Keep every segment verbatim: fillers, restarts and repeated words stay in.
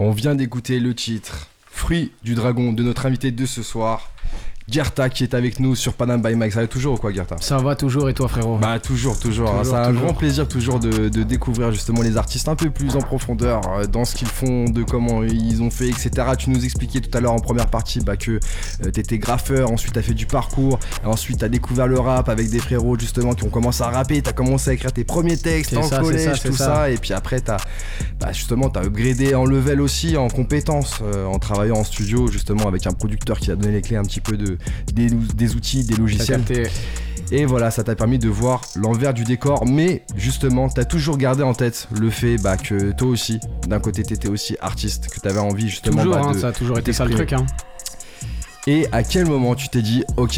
On vient d'écouter le titre Fruit du Dragon de notre invité de ce soir, Guerta, qui est avec nous sur Panam by Mike. Ça va toujours ou quoi, Guerta? Ça va toujours, et toi, frérot? Bah toujours, toujours, toujours hein. C'est un toujours. grand plaisir toujours de, de découvrir justement les artistes un peu plus en profondeur euh, dans ce qu'ils font, de comment ils ont fait, et cetera. Tu nous expliquais tout à l'heure en première partie bah, que euh, t'étais graffeur, ensuite t'as fait du parcours, et ensuite t'as découvert le rap avec des frérots justement qui ont commencé à rapper, t'as commencé à écrire tes premiers textes c'est en ça, collège, c'est ça, tout ça. ça, et puis après t'as bah, justement t'as upgradé en level aussi, en compétences, euh, en travaillant en studio justement avec un producteur qui t'a donné les clés un petit peu de des, des outils, des logiciels. Et voilà, ça t'a permis de voir l'envers du décor, mais justement, t'as toujours gardé en tête le fait bah, que toi aussi, d'un côté, t'étais aussi artiste, que t'avais envie justement toujours, bah, hein, de ça a toujours été ça le truc. Hein. Et à quel moment tu t'es dit, ok,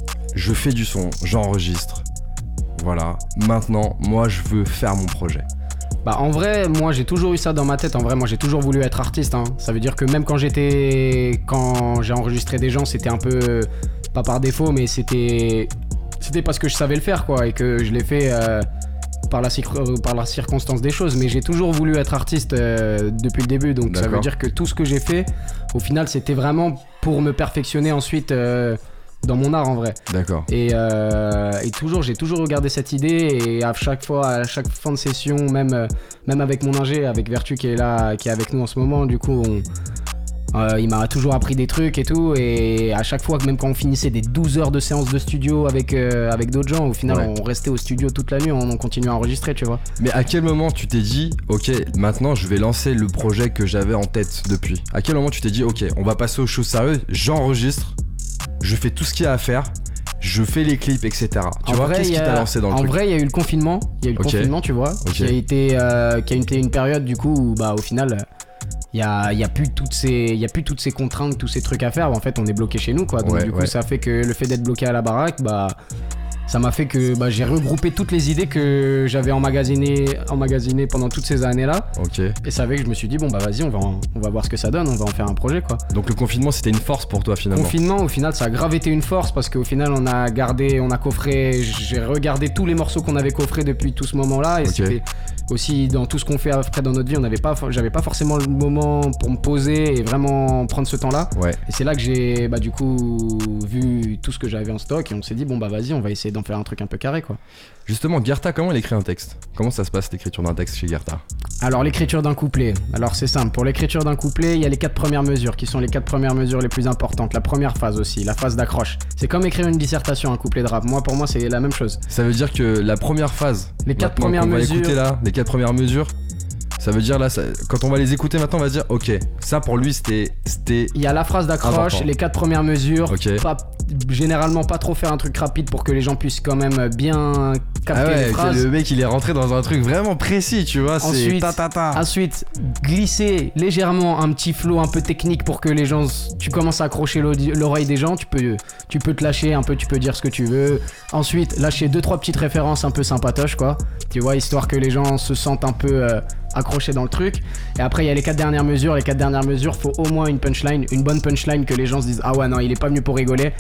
je fais du son, j'enregistre, voilà, maintenant, moi, je veux faire mon projet. Bah en vrai, moi j'ai toujours eu ça dans ma tête. En vrai, moi j'ai toujours voulu être artiste. Hein. Ça veut dire que même quand j'étais, quand j'ai enregistré des gens, c'était un peu pas par défaut, mais c'était, c'était parce que je savais le faire, quoi, et que je l'ai fait euh, par la par la circonstance des choses. Mais j'ai toujours voulu être artiste euh, depuis le début. Donc D'accord. Ça veut dire que tout ce que j'ai fait, au final, c'était vraiment pour me perfectionner ensuite. Euh, dans mon art en vrai. D'accord. Et, euh, et toujours, j'ai toujours regardé cette idée, et à chaque fois, à chaque fin de session, même, euh, même avec mon ingé, avec Vertu qui est là, qui est avec nous en ce moment, du coup, on, euh, il m'a toujours appris des trucs et tout, et à chaque fois, même quand on finissait des douze heures de séance de studio avec, euh, avec d'autres gens, au final, ouais. on restait au studio toute la nuit, on, on continuait à enregistrer, tu vois. Mais à quel moment tu t'es dit, ok, maintenant je vais lancer le projet que j'avais en tête depuis? À quel moment tu t'es dit, ok, on va passer aux choses sérieuses, j'enregistre, je fais tout ce qu'il y a à faire, je fais les clips, et cetera. Tu en vois, vrai, qu'est-ce qui t'a lancé dans le en truc? En vrai, il y a eu le confinement, il y a eu le okay. confinement, tu vois, okay. qui a été, euh, qui a été une période du coup où, bah, au final, il y a, y a plus toutes ces, il y a plus toutes ces contraintes, tous ces trucs à faire. Bah, en fait, on est bloqué chez nous, quoi. Donc ouais, du coup, ouais. ça fait que le fait d'être bloqué à la baraque, bah. Ça m'a fait que bah, j'ai regroupé toutes les idées que j'avais emmagasinées, emmagasinées pendant toutes ces années-là. Ok. Et ça fait que je me suis dit, bon bah vas-y, on va, en, on va voir ce que ça donne, on va en faire un projet, quoi. Donc le confinement, c'était une force pour toi finalement? Confinement, au final, ça a grave été une force parce qu'au final, on a gardé, on a coffré, j'ai regardé tous les morceaux qu'on avait coffrés depuis tout ce moment-là. Et okay. c'était aussi dans tout ce qu'on fait après dans notre vie, on n'avait pas, j'avais pas forcément le moment pour me poser et vraiment prendre ce temps-là. Ouais. Et c'est là que j'ai bah, du coup vu tout ce que j'avais en stock et on s'est dit, bon bah vas-y, on va essayer d'en faire un truc un peu carré, quoi. Justement, Guerta, comment elle écrit un texte? Comment ça se passe l'écriture d'un texte chez Guerta? Alors l'écriture d'un couplet, alors c'est simple, pour l'écriture d'un couplet, il y a les quatre premières mesures qui sont les quatre premières mesures les plus importantes. La première phase aussi, la phase d'accroche. C'est comme écrire une dissertation, un couplet de rap. Moi, pour moi, c'est la même chose. Ça veut dire que la première phase, les quatre premières on va mesures, écouter là, les quatre premières mesures. Ça veut dire là, ça, quand on va les écouter maintenant, on va se dire ok, ça pour lui c'était, c'était. Il y a la phrase d'accroche, important. Les quatre premières mesures. Okay. Pas, généralement pas trop faire un truc rapide pour que les gens puissent quand même bien capter ah ouais, les phrases. Le mec il est rentré dans un truc vraiment précis, tu vois. Ensuite, c'est ta, ta, ta. ensuite glisser légèrement un petit flow un peu technique pour que les gens, tu commences à accrocher l'oreille des gens. Tu peux, tu peux te lâcher un peu, tu peux dire ce que tu veux. Ensuite lâcher deux trois petites références un peu sympatoches, quoi. Tu vois, histoire que les gens se sentent un peu euh, accroché dans le truc. Et après il y a les quatre dernières mesures. Les quatre dernières mesures, faut au moins une punchline, une bonne punchline que les gens se disent ah ouais non il est pas venu pour rigoler.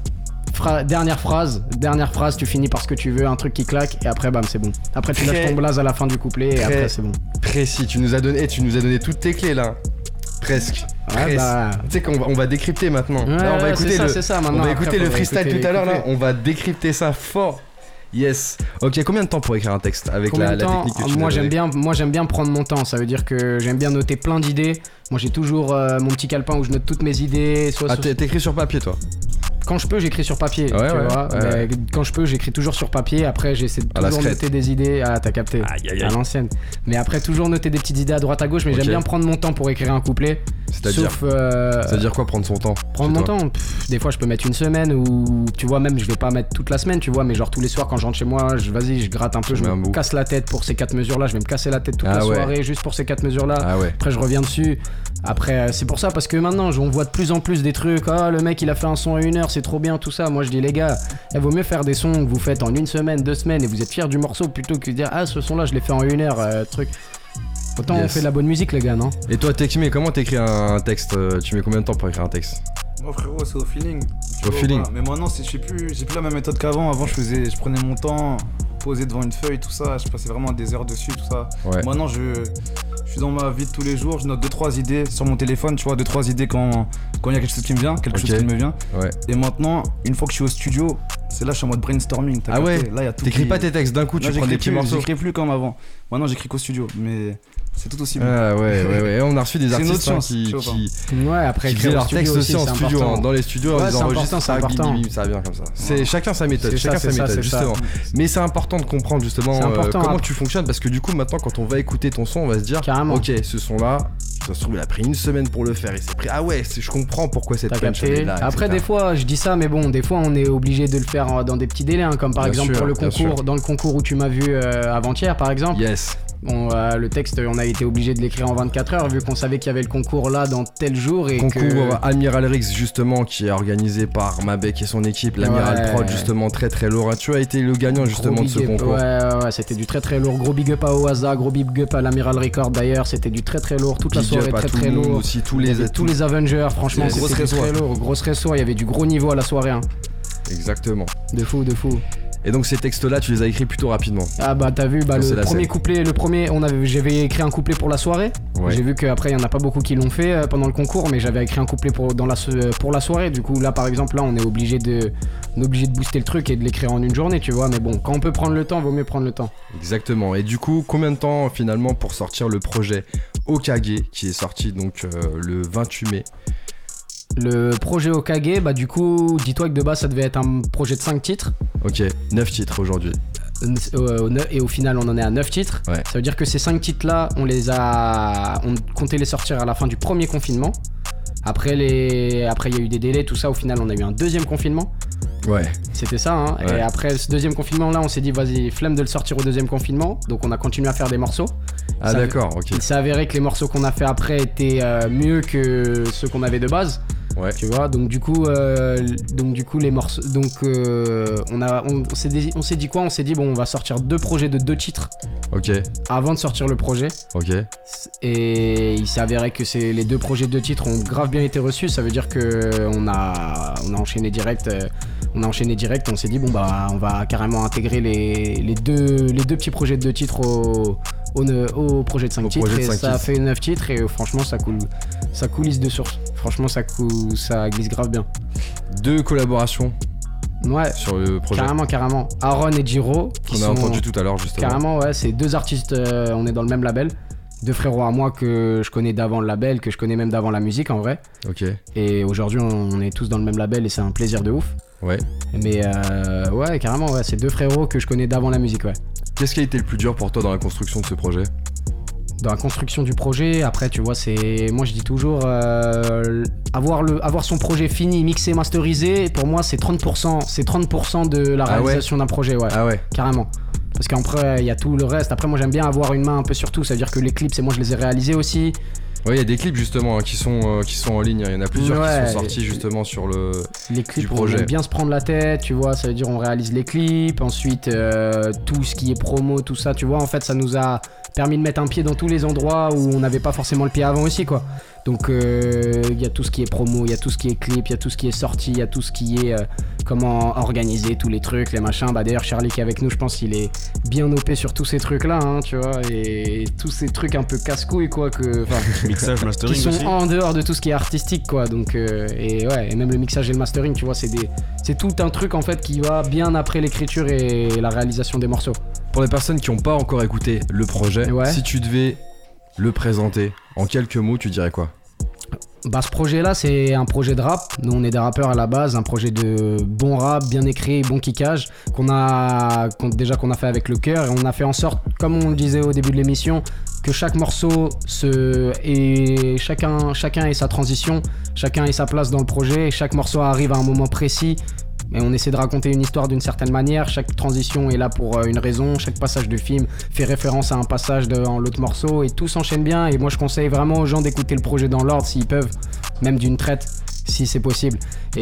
Fra- dernière phrase, dernière phrase, tu finis par ce que tu veux, un truc qui claque et après bam c'est bon. Après tu lâches ton blaze à la fin du couplet et après c'est bon. Précis, tu nous as donné, tu nous as donné toutes tes clés là. Presque. Ouais, bah... Tu sais qu'on va, on va décrypter maintenant. Ouais, là on va écouter c'est ça, le, c'est ça, maintenant, on va écouter après, le freestyle écouter tout à l'heure là. écouter. On va décrypter ça fort. Yes. Ok, combien de temps pour écrire un texte avec la, la technique que tu moi nous j'aime bien, moi j'aime bien prendre mon temps. Ça veut dire que j'aime bien noter plein d'idées. Moi j'ai toujours euh, mon petit calepin où je note toutes mes idées. Soit ah, sur... t'écris sur papier toi? Quand je peux, j'écris sur papier. Ouais, tu ouais, vois. Ouais, ouais. Quand je peux, j'écris toujours sur papier. Après, j'essaie de toujours noter des idées. Ah, t'as capté. Aïe, aïe, aïe. À l'ancienne. Mais après, toujours noter des petites idées à droite à gauche. Mais okay. J'aime bien prendre mon temps pour écrire un couplet. C'est-à-dire Sauf, euh... C'est-à-dire quoi prendre son temps? Prendre mon toi temps. Pff, des fois, je peux mettre une semaine ou tu vois même, je vais pas mettre toute la semaine, tu vois. Mais genre tous les soirs quand je rentre chez moi, je vas-y, je gratte un peu, je, je me casse la tête pour ces quatre mesures-là. Je vais me casser la tête toute ah, la ouais. soirée juste pour ces quatre mesures-là. Ah, ouais. Après, je reviens dessus. Après, c'est pour ça parce que maintenant, on voit de plus en plus des trucs. Ah, le mec, il a fait un son à une heure, c'est trop bien, tout ça. Moi, je dis les gars, il vaut mieux faire des sons que vous faites en une semaine, deux semaines et vous êtes fiers du morceau plutôt que de dire ah, ce son-là, je l'ai fait en une heure, euh, truc. Autant yes. On fait de la bonne musique, les gars, non? Et toi, Tekmé, comment t'écris un texte? Tu mets combien de temps pour écrire un texte? Moi, frérot, c'est au feeling. Au vois, feeling. Voilà. Mais maintenant, c'est, je sais plus, j'ai plus la même méthode qu'avant. Avant, je faisais, je prenais mon temps, posé devant une feuille, tout ça. Je passais vraiment des heures dessus, tout ça. Ouais. Maintenant, je, je suis dans ma vie de tous les jours, je note deux trois idées sur mon téléphone, tu vois, deux trois idées quand quand il y a quelque chose qui me vient, quelque okay. chose qui me vient. Ouais. Et maintenant, une fois que je suis au studio, c'est là je suis en mode brainstorming. Ah ouais. Là, y a tout. T'écris qui... pas tes textes d'un coup, là, tu prends des petits plus, morceaux. J'écris plus comme avant. Maintenant, j'écris qu'au studio, mais c'est tout aussi bien. Ah ouais, ouais, ouais. On a reçu des artistes hein, qui, qui, ouais, après, qui faisaient leurs textes aussi, aussi en studio, hein, dans les studios, ouais, ils enregistrent ça, ça vient comme ça. C'est chacun sa méthode, chacun sa méthode justement. Mais c'est important de comprendre justement comment tu fonctionnes parce que du coup maintenant quand on va écouter ton son, on va se dire ok, ce son là, ça se trouve il a pris une semaine pour le faire et c'est pris ah ouais, je comprends pourquoi cette punch est là. Après des fois, je dis ça mais bon, des fois on est obligé de le faire dans des petits délais comme par exemple pour le concours, dans le concours où tu m'as vu avant-hier par exemple. Yes. Bon, euh, le texte, on a été obligé de l'écrire en vingt-quatre heures vu qu'on savait qu'il y avait le concours là dans tel jour et concours que... Amiral Rix justement qui est organisé par Mabek et son équipe, l'Amiral ouais. Prod justement très très lourd. Tu as été le gagnant justement de ce up. concours. Ouais, ouais, ouais, c'était du très très lourd. Gros big up à Oaza, gros big up à l'Amiral Record d'ailleurs, c'était du très très lourd. Toute big la soirée très très lourd. Aussi tous les tous les Avengers, franchement, c'était très lourd. Grosse réseau, il y avait du gros niveau à la soirée. Hein. Exactement. De fou, de fou. Et donc ces textes-là, tu les as écrits plutôt rapidement. Ah bah t'as vu, bah, le premier scène. couplet, le premier, on avait, j'avais écrit un couplet pour la soirée. Ouais. J'ai vu qu'après il y en a pas beaucoup qui l'ont fait euh, pendant le concours, mais j'avais écrit un couplet pour, dans la, pour la soirée. Du coup là par exemple là on est obligé de, on est obligé de booster le truc et de l'écrire en une journée, tu vois. Mais bon, quand on peut prendre le temps, vaut mieux prendre le temps. Exactement. Et du coup, combien de temps finalement pour sortir le projet Okage qui est sorti donc euh, le vingt-huit mai? Le projet Okage, bah du coup, dis-toi que de base ça devait être un projet de cinq titres. Ok, neuf titres aujourd'hui. Euh, et au final on en est à neuf titres. Ouais. Ça veut dire que ces cinq titres là, on les a. On comptait les sortir à la fin du premier confinement. Après les. Après il y a eu des délais, tout ça, au final on a eu un deuxième confinement. Ouais. C'était ça, hein. Ouais. Et après ce deuxième confinement là, on s'est dit vas-y, flemme de le sortir au deuxième confinement. Donc on a continué à faire des morceaux. Ah ça d'accord, ok. Il s'est avéré que les morceaux qu'on a fait après étaient euh, mieux que ceux qu'on avait de base. Ouais. Tu vois, donc du coup, euh, donc du coup les morceaux, donc euh, on a, on, on s'est dit, on s'est dit quoi On s'est dit bon, on va sortir deux projets de deux titres. Ok. Avant de sortir le projet. Ok. Et il s'est avéré que c'est les deux projets de deux titres ont grave bien été reçus. Ça veut dire que on a, on a enchaîné direct, euh, on a enchaîné direct. On s'est dit bon bah, on va carrément intégrer les, les deux, les deux petits projets de deux titres au Au, au projet de cinq titres et ça a fait neuf titres et euh, franchement ça coule, ça coulisse de source. Franchement ça coule, ça glisse grave bien. Deux collaborations. Ouais. Sur le projet. Carrément, carrément. Aaron et Jiro. Qu'on a entendu tout à l'heure justement. Carrément, ouais. C'est deux artistes. Euh, on est dans le même label. Deux frérots à moi que je connais d'avant le label, que je connais même d'avant la musique en vrai. Ok. Et aujourd'hui on est tous dans le même label et c'est un plaisir de ouf. Ouais. Mais euh, ouais, carrément, ouais. C'est deux frérots que je connais d'avant la musique, ouais. Qu'est-ce qui a été le plus dur pour toi dans la construction de ce projet ? Dans la construction du projet, après tu vois, c'est moi je dis toujours euh, avoir le avoir son projet fini, mixé, masterisé, pour moi c'est trente pour cent, c'est trente pour cent de la réalisation ah ouais d'un projet, ouais. Ah ouais. Carrément. Parce qu'après il y a tout le reste. Après moi j'aime bien avoir une main un peu sur tout, ça veut dire que les clips, c'est moi je les ai réalisés aussi. Ouais, il y a des clips justement hein, qui sont euh, qui sont en ligne. Il y en a plusieurs ouais, qui sont sortis justement sur le les clips. Du projet. On aime bien se prendre la tête, tu vois. Ça veut dire on réalise les clips, ensuite euh, tout ce qui est promo, tout ça, tu vois. En fait, ça nous a permis de mettre un pied dans tous les endroits où on n'avait pas forcément le pied avant aussi, quoi. Donc il euh, y a tout ce qui est promo, il y a tout ce qui est clip, il y a tout ce qui est sorti, il y a tout ce qui est euh, comment organiser tous les trucs, les machins. Bah d'ailleurs Charlie qui est avec nous, je pense qu'il est bien O P sur tous ces trucs là, hein, tu vois, et tous ces trucs un peu casse-couilles quoi, que mixage, mastering qui sont aussi. En dehors de tout ce qui est artistique quoi. Donc euh, et ouais, et même le mixage et le mastering, tu vois, c'est des, c'est tout un truc en fait qui va bien après l'écriture et la réalisation des morceaux. Pour les personnes qui n'ont pas encore écouté le projet, ouais. Si tu devais le présenter en quelques mots, tu dirais quoi ? Bah ce projet là c'est un projet de rap, nous on est des rappeurs à la base, un projet de bon rap, bien écrit, bon kickage, qu'on a qu'on, déjà qu'on a fait avec le cœur et on a fait en sorte, comme on le disait au début de l'émission, que chaque morceau se et chacun, chacun ait sa transition, chacun ait sa place dans le projet, et chaque morceau arrive à un moment précis. Et on essaie de raconter une histoire d'une certaine manière, chaque transition est là pour une raison, chaque passage de film fait référence à un passage dans l'autre morceau et tout s'enchaîne bien. Et moi je conseille vraiment aux gens d'écouter le projet dans l'ordre s'ils peuvent, même d'une traite si c'est possible.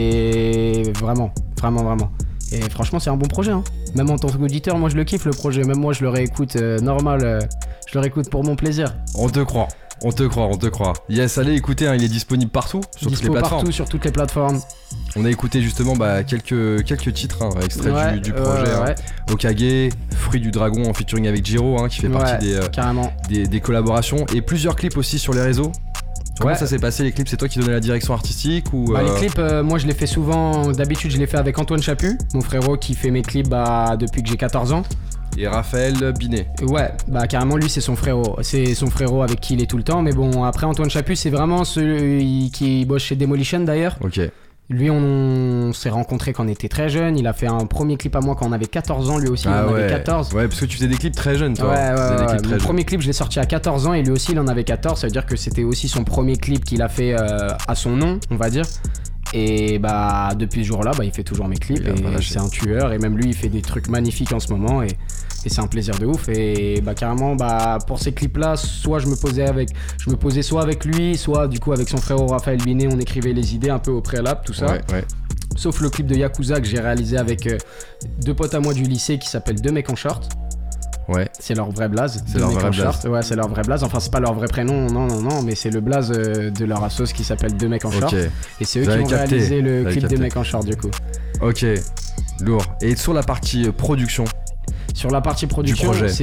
Et vraiment, vraiment, vraiment. Et franchement c'est un bon projet, hein. Même en tant qu'auditeur, moi je le kiffe le projet, même moi je le réécoute euh, normal, euh, je le réécoute pour mon plaisir. On te croit. On te croit, on te croit. Yes, allez écoutez, hein, il est disponible partout, sur Dispo toutes les plateformes. partout, sur toutes les plateformes. On a écouté justement bah, quelques, quelques titres, hein, extraits Ouais, du, du projet. euh, hein. ouais. Okage, Fruit du Dragon en featuring avec Jiro, hein, qui fait Ouais, partie des, euh, carrément. des, des collaborations. Et plusieurs clips aussi sur les réseaux. Comment Ouais. ça s'est passé les clips? C'est toi qui donnais la direction artistique ou Bah, euh, les clips, euh, moi je les fais souvent, d'habitude je les fais avec Antoine Chaput, mon frérot qui fait mes clips bah, depuis que j'ai quatorze ans. Et Raphaël Binet. Ouais, bah carrément lui c'est son frérot, c'est son frérot avec qui il est tout le temps, mais bon après Antoine Chaput c'est vraiment celui qui bosse chez Demolition d'ailleurs. Ok. Lui on, on s'est rencontrés quand on était très jeune, il a fait un premier clip à moi quand on avait quatorze ans, lui aussi Ah il en ouais. avait quatorze. Ouais, parce que tu faisais des clips très jeunes toi. Ouais, Tu faisais ouais, des ouais. clips très Mon jeunes. premier clip je l'ai sorti à quatorze ans et lui aussi il en avait quatorze, ça veut dire que c'était aussi son premier clip qu'il a fait euh, à son nom, on va dire. Et bah depuis ce jour-là, bah, il fait toujours mes clips Il a pas et lâché. c'est un tueur et même lui il fait des trucs magnifiques en ce moment et, et c'est un plaisir de ouf et bah carrément bah pour ces clips-là, soit je me posais avec, je me posais soit avec lui, soit du coup avec son frère Raphaël Binet, on écrivait les idées un peu au préalable, tout ça. Ouais, ouais. Sauf le clip de Yakuza que j'ai réalisé avec euh, deux potes à moi du lycée qui s'appellent Deux mecs en short. Ouais. C'est leur vrai blaze. C'est Deux leur mecs vrai en blaze. short. Ouais, c'est leur vrai blaze. Enfin, c'est pas leur vrai prénom, non, non, non, mais c'est le blaze euh, de leur assos qui s'appelle Deux mecs en short. Ok. Et c'est eux Vous qui avez ont capté. réalisé le Vous avez clip capté. Deux mecs en short du coup. Ok. Lourd. Et sur la partie euh, production, Sur la partie production, projet. c'est